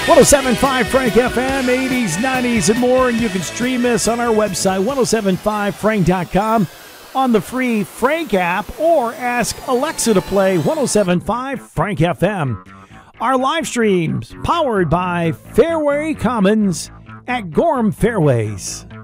1075 Frank FM, 80s, 90s, and more. And you can stream us on our website, 1075frank.com, on the free Frank app, or ask Alexa to play 1075 Frank FM. Our live streams powered by Fairway Commons at Gorham Fairways.